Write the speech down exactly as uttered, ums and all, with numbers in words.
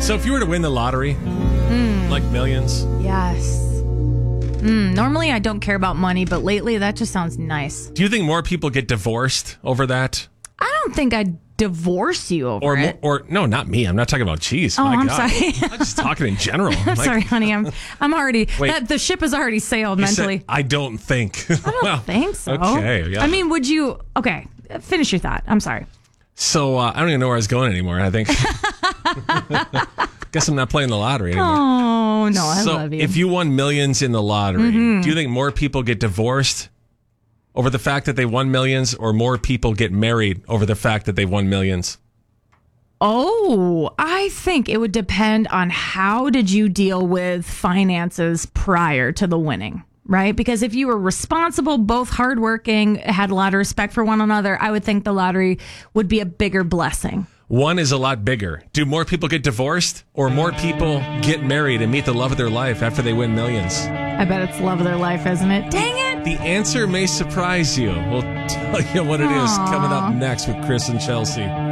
So if you were to win the lottery, mm. like millions. Yes. Mm, normally I don't care about money, but lately that just sounds nice. Do you think more people get divorced over that? I don't think I'd divorce you over or, it. Or no, not me. I'm not talking about cheese. Oh, My I'm God. sorry. I'm just talking in general. I'm like, sorry, honey. I'm I'm already Wait. that the ship has already sailed you mentally. said, I don't think. I don't well, think so. Okay. Yeah. I mean, would you? Okay, finish your thought. I'm sorry. So uh, I don't even know where I was going anymore. I think. Guess I'm not playing the lottery anymore. Oh no, I so love you. if you won millions in the lottery, Mm-hmm. do you think more people get divorced over the fact that they won millions, or more people get married over the fact that they won millions? Oh, I think it would depend on how did you deal with finances prior to the winning, right? Because if you were responsible, both hardworking, had a lot of respect for one another, I would think the lottery would be a bigger blessing. One is a lot bigger. Do more people get divorced, or more people get married and meet the love of their life after they win millions? I bet it's love of their life, isn't it? Dang it! The answer may surprise you. We'll tell you what it is Aww. coming up next with Chris and Chelsea.